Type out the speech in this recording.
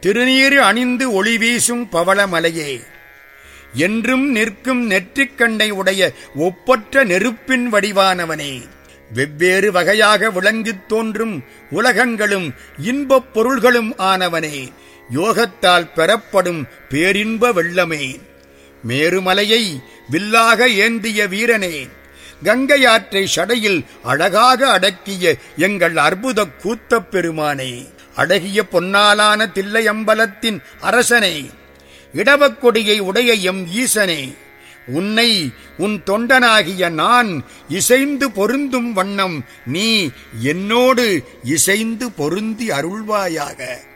திருநீறு அணிந்து ஒளி வீசும் பவளமலையே, என்றும் நிற்கும் நெற்றிக்கண்ணை உடைய ஒப்பற்ற நெருப்பின் வடிவானவனே, வெவ்வேறு வகையாக விளங்கித் தோன்றும் உலகங்களும் இன்பப் பொருள்களும் ஆனவனே, யோகத்தால் பெறப்படும் பேரின்ப வெள்ளமே, மேருமலையை வில்லாக ஏந்திய வீரனே, கங்கையாற்றை சடையில் அழகாக அடக்கிய எங்கள் அற்புத கூத்தப் பெருமானே, அழகிய பொன்னாலான தில்லையம்பலத்தின் அரசனே, இடவக்கொடியை உடைய எம் ஈசனே, உன்னை உன் தொண்டனாகிய நான் இசைந்து பொருந்தும் வண்ணம் நீ என்னோடு இசைந்து பொருந்தி அருள்வாயாக.